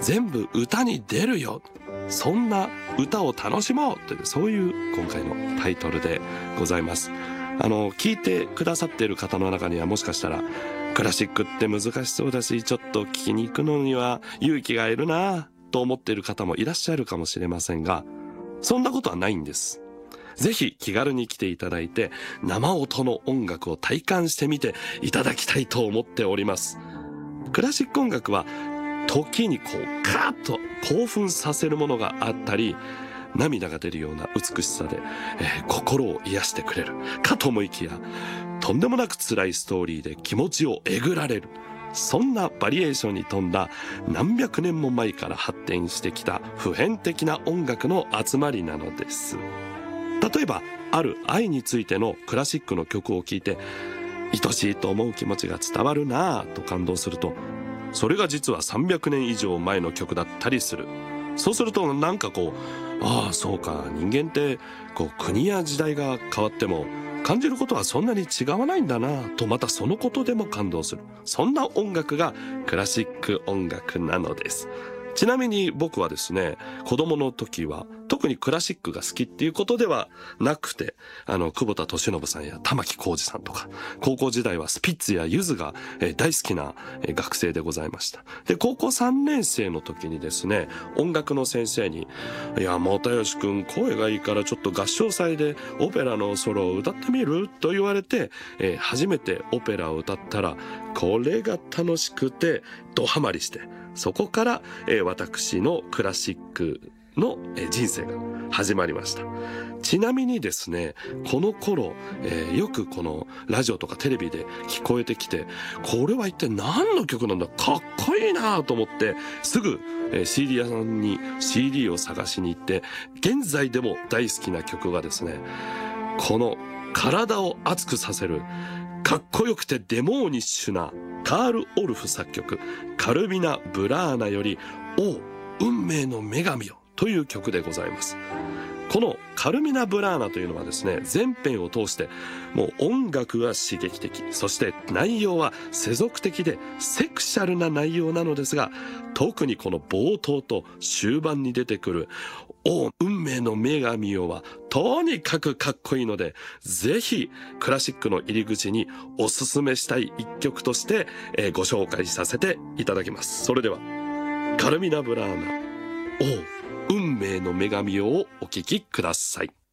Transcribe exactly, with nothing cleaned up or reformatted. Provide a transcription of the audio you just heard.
全部歌に出るよ、そんな歌を楽しもうという、そういう今回のタイトルでございます。あの聞いてくださっている方の中には、もしかしたらクラシックって難しそうだし、ちょっと聞きに行くのには勇気がいるなと思っている方もいらっしゃるかもしれませんが、そんなことはないんです。ぜひ気軽に来ていただいて、生音の音楽を体感してみていただきたいと思っております。クラシック音楽は時にこうカーッと興奮させるものがあったり、涙が出るような美しさで、えー、心を癒してくれるかと思いきや、とんでもなく辛いストーリーで気持ちをえぐられる、そんなバリエーションに富んだ何百年も前から発展してきた普遍的な音楽の集まりなのです。例えばある愛についてのクラシックの曲を聴いて、愛しいと思う気持ちが伝わるなぁと感動すると、それが実はさんびゃくねん以上前の曲だったりする。そうするとなんかこう、ああそうか、人間ってこう国や時代が変わっても感じることはそんなに違わないんだなと、またそのことでも感動する、そんな音楽がクラシック音楽なのです。ちなみに僕はですね、子供の時は特にクラシックが好きっていうことではなくて、あの久保田利伸さんや玉置浩二さんとか、高校時代はスピッツやゆずが大好きな学生でございました。で、高校さんねん生の時にですね、音楽の先生に、いや又吉くん声がいいからちょっと合唱祭でオペラのソロを歌ってみると言われて、えー、初めてオペラを歌ったら、これが楽しくてドハマりして、そこから、えー、私のクラシックの、えー、人生が始まりました。ちなみにですね、この頃、えー、よくこのラジオとかテレビで聞こえてきて、これは一体何の曲なんだ、かっこいいなと思って、すぐ、えー、シーディー 屋さんに シーディー を探しに行って、現在でも大好きな曲がですね、この体を熱くさせるかっこよくてデモーニッシュなカール・オルフ作曲、カルミナ・ブラーナよりお運命の女神よという曲でございます。このカルミナ・ブラーナというのはですね、全編を通してもう音楽が刺激的、そして内容は世俗的でセクシャルな内容なのですが、特にこの冒頭と終盤に出てくるお運命の女神よはとにかくかっこいいので、ぜひクラシックの入り口におすすめしたい一曲として、えー、ご紹介させていただきます。それではカルミナ・ブラーナお運命の女神よをお聴きください。